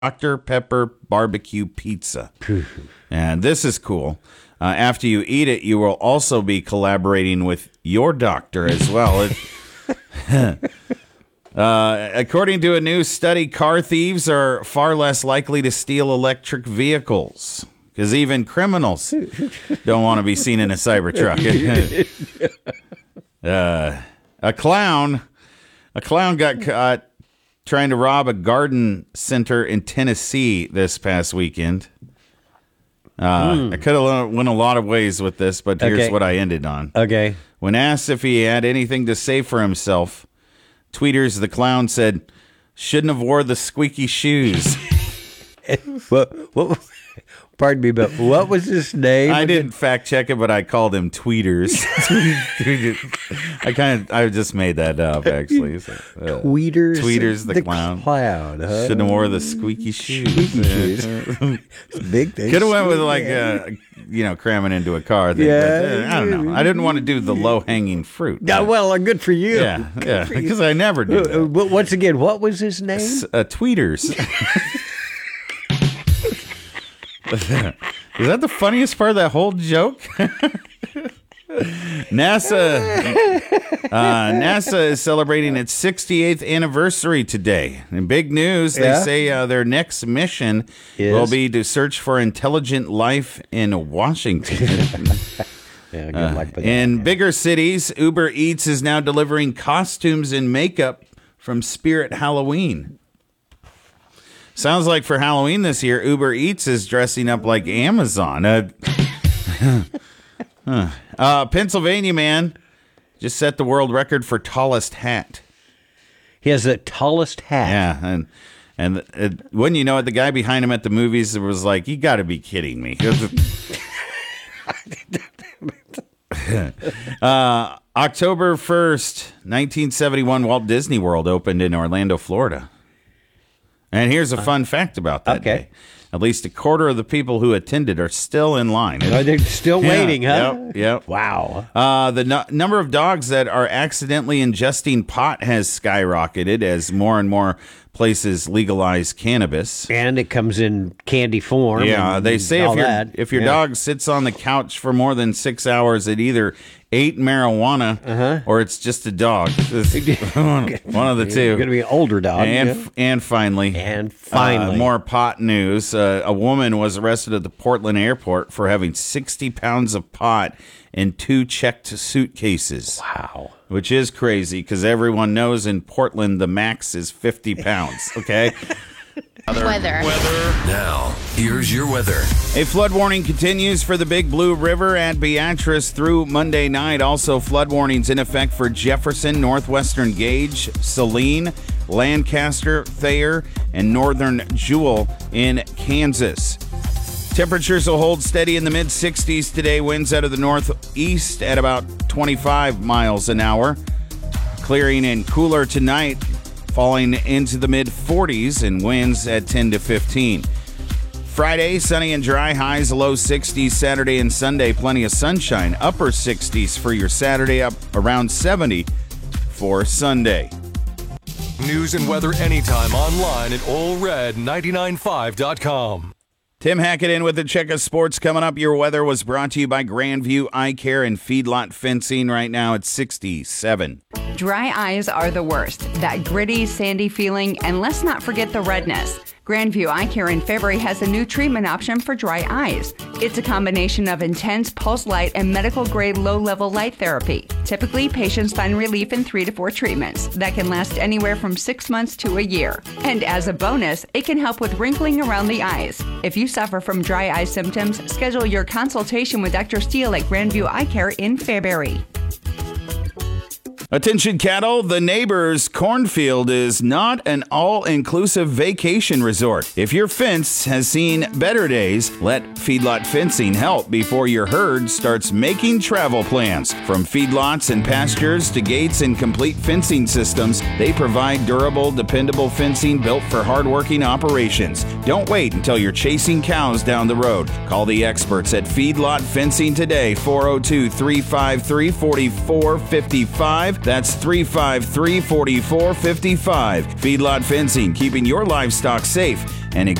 Dr. Pepper barbecue pizza. And this is cool. After you eat it, you will also be collaborating with your doctor as well. According to a new study, car thieves are far less likely to steal electric vehicles because even criminals don't want to be seen in a Cybertruck. A clown got caught trying to rob a garden center in Tennessee this past weekend. I could have went a lot of ways with this, but here's what I ended on. Okay. When asked if he had anything to say for himself, Tweeters the clown said, "Shouldn't have wore the squeaky shoes." Pardon me, but what was his name? I didn't fact check it, but I called him Tweeters. I just made that up, actually. So, Tweeters the clown. Huh? Shouldn't have wore the squeaky shoes. Big thing. Could have went with like, cramming into a car thing. Yeah. But, I don't know. I didn't want to do the low hanging fruit. Yeah, well, good for you. Yeah, because I never do that. But once again, what was his name? Tweeters. Is that the funniest part of that whole joke? NASA is celebrating its 68th anniversary today. In big news, they say their next mission will be to search for intelligent life in Washington. Good luck with that. In bigger cities, Uber Eats is now delivering costumes and makeup from Spirit Halloween. Sounds like for Halloween this year, Uber Eats is dressing up like Amazon. Pennsylvania man just set the world record for tallest hat. He has the tallest hat. Yeah, and wouldn't you know it, the guy behind him at the movies was like, "You got to be kidding me." October 1st, 1971, Walt Disney World opened in Orlando, Florida. And here's a fun fact about that day. At least a quarter of the people who attended are still in line. They're still waiting, huh? Yep. Wow. The number of dogs that are accidentally ingesting pot has skyrocketed as more and more places legalize cannabis. And it comes in candy form. Yeah, they say if your dog sits on the couch for more than 6 hours, it either ate marijuana or it's just a dog. One of the two. It's going to be an older dog. And finally, more pot news. A woman was arrested at the Portland airport for having 60 pounds of pot in 2 checked suitcases. Wow. Which is crazy because everyone knows in Portland the max is 50 pounds, okay? Weather. Now, here's your weather. A flood warning continues for the Big Blue River at Beatrice through Monday night. Also, flood warnings in effect for Jefferson, Northwestern Gage, Saline, Lancaster, Thayer, and Northern Jewel in Kansas. Temperatures will hold steady in the mid-60s today. Winds out of the northeast at about 25 miles an hour. Clearing and cooler tonight, falling into the mid-40s and winds at 10 to 15. Friday, sunny and dry, highs low 60s. Saturday and Sunday, plenty of sunshine. Upper 60s for your Saturday, up around 70 for Sunday. News and weather anytime online at allred995.com. Tim Hackett in with the Check of Sports coming up. Your weather was brought to you by Grandview Eye Care and Feedlot Fencing. Right now it's 67. Dry eyes are the worst. That gritty, sandy feeling, and let's not forget the redness. Grandview Eye Care in February has a new treatment option for dry eyes. It's a combination of intense pulse light and medical-grade low-level light therapy. Typically, patients find relief in 3 to 4 treatments that can last anywhere from 6 months to a year. And as a bonus, it can help with wrinkling around the eyes. If you suffer from dry eye symptoms, schedule your consultation with Dr. Steele at Grandview Eye Care in Fairbury. Attention cattle, the neighbor's cornfield is not an all-inclusive vacation resort. If your fence has seen better days, let Feedlot Fencing help before your herd starts making travel plans. From feedlots and pastures to gates and complete fencing systems, they provide durable, dependable fencing built for hardworking operations. Don't wait until you're chasing cows down the road. Call the experts at Feedlot Fencing today, 402-353-4455. That's 353-4455. Feedlot Fencing, keeping your livestock safe and